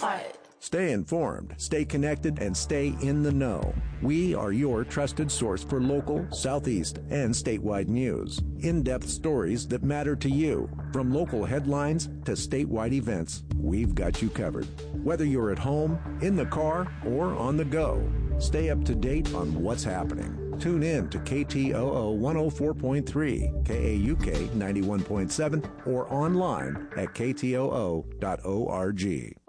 fight. Stay informed, stay connected, and stay in the know. We are your trusted source for local, Southeast, and statewide news. In-depth stories that matter to you. From local headlines to statewide events, we've got you covered. Whether you're at home, in the car, or on the go, stay up to date on what's happening. Tune in to KTOO 104.3, KAUK 91.7, or online at ktoo.org.